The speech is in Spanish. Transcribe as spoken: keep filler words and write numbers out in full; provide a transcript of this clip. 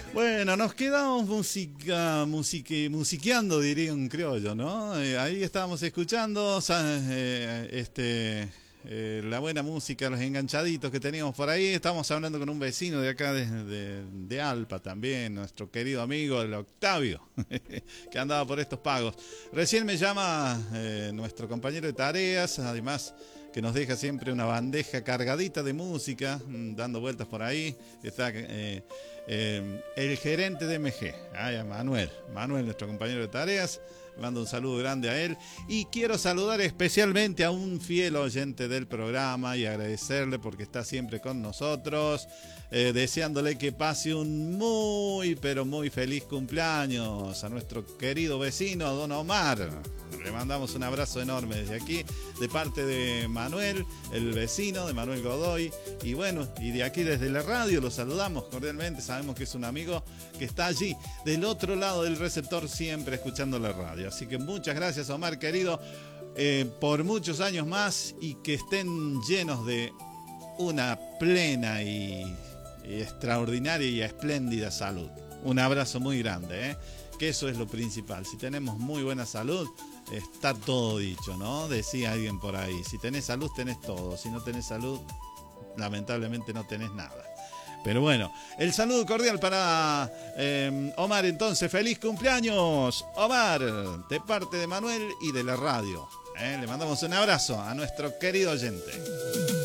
Bueno, nos quedamos música, musique, musiqueando, diría un criollo, ¿no? Eh, ahí estábamos escuchando eh, este, eh, la buena música, los enganchaditos que teníamos por ahí. Estábamos hablando con un vecino de acá de, de, de Alpa también, nuestro querido amigo, el Octavio, que andaba por estos pagos. Recién me llama eh, nuestro compañero de tareas, además que nos deja siempre una bandeja cargadita de música, dando vueltas por ahí. Está eh, eh, el gerente de M G, ay, Manuel, Manuel, nuestro compañero de tareas. Mando un saludo grande a él y quiero saludar especialmente a un fiel oyente del programa y agradecerle porque está siempre con nosotros, eh, deseándole que pase un muy pero muy feliz cumpleaños a nuestro querido vecino don Omar. Le mandamos un abrazo enorme desde aquí de parte de Manuel, el vecino de Manuel Godoy, y bueno, y de aquí desde la radio lo saludamos cordialmente. Sabemos que es un amigo que está allí del otro lado del receptor siempre escuchando la radio. Así que muchas gracias, Omar querido, eh, por muchos años más y que estén llenos de una plena y, y extraordinaria y espléndida salud. Un abrazo muy grande, ¿eh? Que eso es lo principal. Si tenemos muy buena salud, está todo dicho, ¿no? Decía alguien por ahí, si tenés salud tenés todo, si no tenés salud, lamentablemente no tenés nada. Pero bueno, el saludo cordial para eh, Omar entonces. ¡Feliz cumpleaños, Omar! De parte de Manuel y de la radio. ¿eh? Le mandamos un abrazo a nuestro querido oyente.